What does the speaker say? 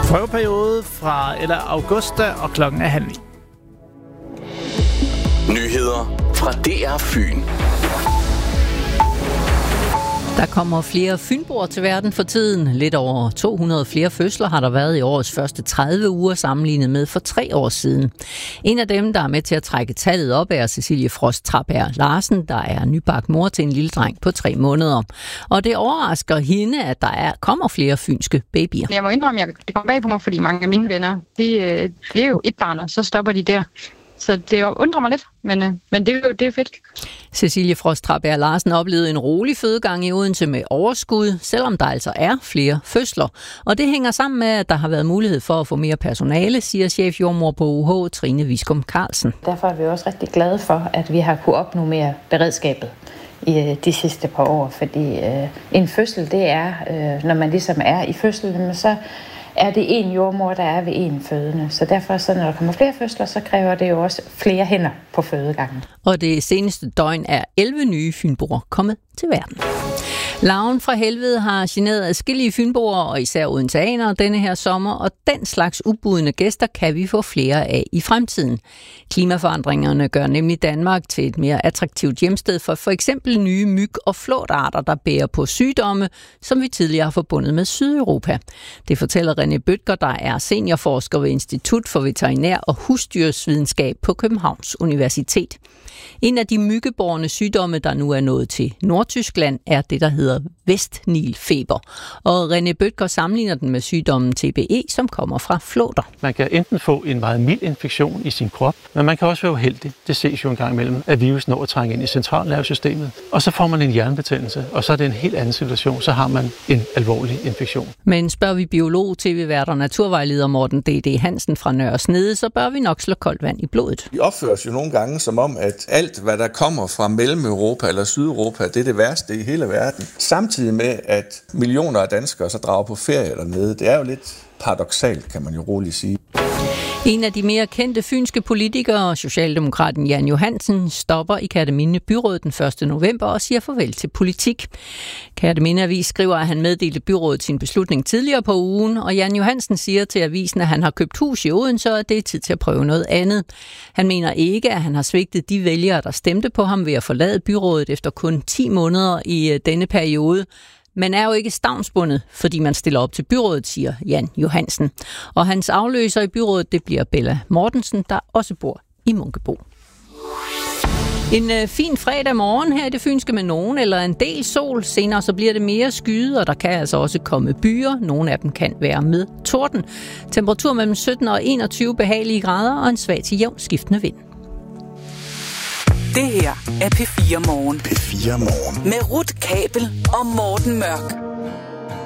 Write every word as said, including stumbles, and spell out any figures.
Prøveperiode fra eller Augusta, og klokken er halv ni. Nyheder fra D R Fyn. Der kommer flere fynboer til verden for tiden. Lidt over to hundrede flere fødsler har der været i årets første tredive uger sammenlignet med for tre år siden. En af dem, der er med til at trække tallet op, er Cecilie Frost Traberg Larsen, der er nybagt mor til en lille dreng på tre måneder. Og det overrasker hende, at der er, kommer flere fynske babyer. Jeg må indrømme, at det kommer bag på mig, fordi mange af mine venner, de, de er jo et barn, og så stopper de der. Så det undrer mig lidt, men, men det er jo det er fedt. Cecilie Frost Traberg Larsen oplevede en rolig fødegang i Odense med overskud, selvom der altså er flere fødsler. Og det hænger sammen med, at der har været mulighed for at få mere personale, siger chefjordmor på U H, Trine Viskum Carlsen. Derfor er vi også rigtig glade for, at vi har kunne opnå mere beredskabet i de sidste par år. Fordi øh, en fødsel, det er, øh, når man ligesom er i fødslen, så er det en jordmor, der er ved en fødende. Så derfor, så når der kommer flere fødsler, så kræver det jo også flere hænder på fødegangen. Og det seneste døgn er elleve nye fynboer kommet til verden. Larven fra helvede har generet adskillige fynboer og især odenseanere denne her sommer, og den slags ubudne gæster kan vi få flere af i fremtiden. Klimaforandringerne gør nemlig Danmark til et mere attraktivt hjemsted for for eksempel nye myg- og flåtarter, der bærer på sygdomme, som vi tidligere har forbundet med Sydeuropa. Det fortæller René Bødker, der er seniorforsker ved Institut for Veterinær- og Husdyrsvidenskab på Københavns Universitet. En af de myggebårne sygdomme, der nu er nået til Nordtyskland, er det, der hedder Vestnilfeber. Og René Bødker sammenligner den med sygdommen T B E, som kommer fra flåter. Man kan enten få en meget mild infektion i sin krop, men man kan også være uheldig. Det ses jo en gang imellem, at virus når at trænge ind i centralnervesystemet. Og så får man en hjernebetændelse, og så er det en helt anden situation. Så har man en alvorlig infektion. Men spørger vi biolog, tv-vært og naturvejleder Morten D D Hansen fra Nørre Snede, så bør vi nok slå koldt vand i blodet. Vi opfører os jo nogle gange som om, at alt, hvad der kommer fra Mellem-Europa eller Sydeuropa, det er det værste i hele verden. Samtidig med, at millioner af danskere så drager på ferie dernede. Det er jo lidt paradoksalt, kan man jo roligt sige. En af de mere kendte fynske politikere, socialdemokraten Jan Johansen, stopper i Kerteminde byrådet den første november og siger farvel til politik. Kerteminde Avis skriver, at han meddelte byrådet sin beslutning tidligere på ugen, og Jan Johansen siger til avisen, at han har købt hus i Odense, og det er tid til at prøve noget andet. Han mener ikke, at han har svigtet de vælgere, der stemte på ham ved at forlade byrådet efter kun ti måneder i denne periode. Man er jo ikke stavnsbundet, fordi man stiller op til byrådet, siger Jan Johansen. Og hans afløser i byrådet, det bliver Bella Mortensen, der også bor i Munkebo. En øh, fin fredag morgen her i det fynske med nogen eller en del sol. Senere så bliver det mere skyet, og der kan altså også komme byer. Nogle af dem kan være med torden. Temperatur mellem sytten og enogtyve behagelige grader og en svag til jævn skiftende vind. Det her er P fire Morgen. P fire Morgen. Med Ruth Kabel og Morten Mørk.